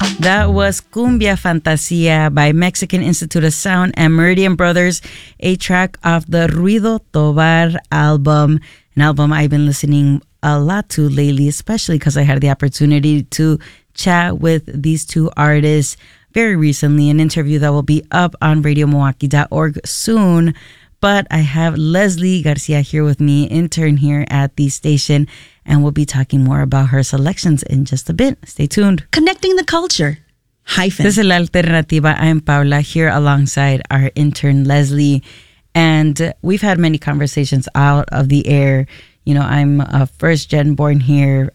That was Cumbia Fantasia by Mexican Institute of Sound and Meridian Brothers, a track off the Ruido Tovar album, an album I've been listening a lot to lately, especially because I had the opportunity to chat with these two artists very recently, an interview that will be up on radiomilwaukee.org soon. But I have Leslie Garcia here with me, intern here at the station, and we'll be talking more about her selections in just a bit. Stay tuned. Connecting the culture. Hyphen. This is La Alternativa. I'm Paula here alongside our intern Leslie, and we've had many conversations out of the air. You know, I'm a first gen born here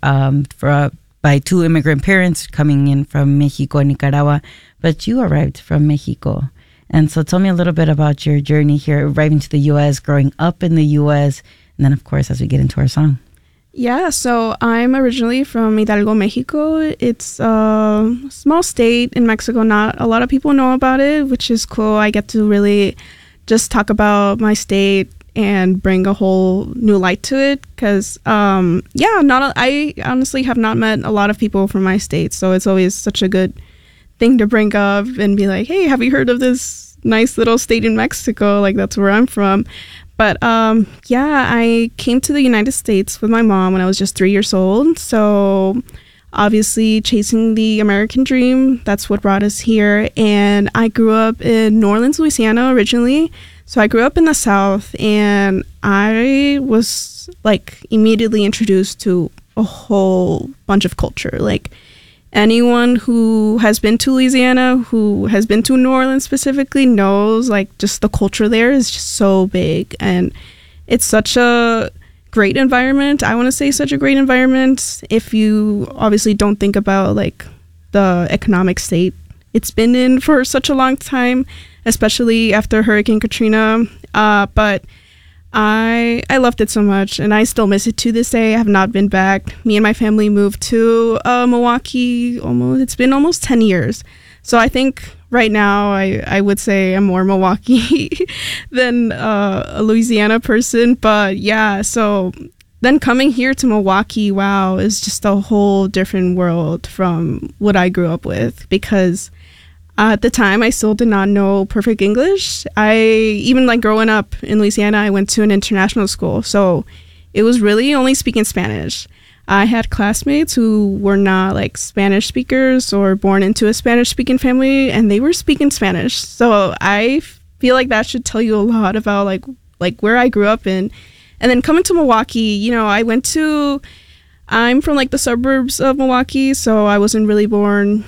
by two immigrant parents coming in from Mexico and Nicaragua, but you arrived from Mexico. And so tell me a little bit about your journey here, arriving to the U.S., growing up in the U.S., and then, of course, as we get into our song. Yeah, so I'm originally from Hidalgo, Mexico. It's a small state in Mexico. Not a lot of people know about it, which is cool. I get to really just talk about my state and bring a whole new light to it because, I honestly have not met a lot of people from my state, so it's always such a good thing to bring up and be like, hey, have you heard of this nice little state in Mexico? Like, that's where I'm from. But I came to the United States with my mom when I was just 3 years old. So obviously chasing the American dream, that's what brought us here. And I grew up in New Orleans, Louisiana originally. So I grew up in the South, and I was like immediately introduced to a whole bunch of culture. Like, anyone who has been to Louisiana, who has been to New Orleans specifically, knows like just the culture there is just so big, and it's such a great environment. I want to say such a great environment if you obviously don't think about like the economic state it's been in for such a long time, especially after Hurricane Katrina. But I loved it so much, and I still miss it to this day. I have not been back. Me and my family moved to Milwaukee. It's been almost 10 years. So I think right now I would say I'm more Milwaukee than a Louisiana person. But yeah, so then coming here to Milwaukee, wow, is just a whole different world from what I grew up with, because at the time, I still did not know perfect English. Even like growing up in Louisiana, I went to an international school. So it was really only speaking Spanish. I had classmates who were not like Spanish speakers or born into a Spanish speaking family, and they were speaking Spanish. So I feel like that should tell you a lot about like where I grew up in. And then coming to Milwaukee, you know, I'm from like the suburbs of Milwaukee, so I wasn't really born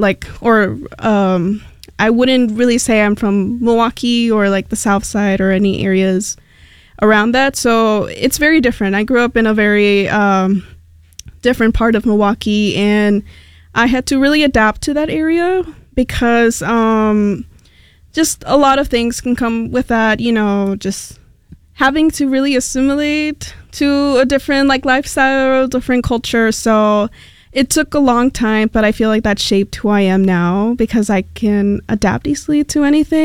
I wouldn't really say I'm from Milwaukee or like the South Side or any areas around that. So it's very different. I grew up in a very different part of Milwaukee, and I had to really adapt to that area because just a lot of things can come with that, you know, just having to really assimilate to a different like lifestyle, different culture. So it took a long time, but I feel like that shaped who I am now because I can adapt easily to anything.